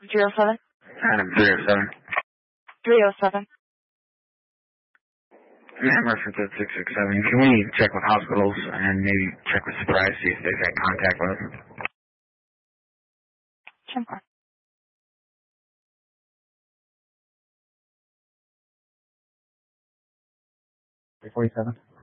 307? Adam 307. 307. Yeah, reference at 667. Can we check with hospitals and maybe check with Surprise, see if they've had contact with them? 10-4. 347.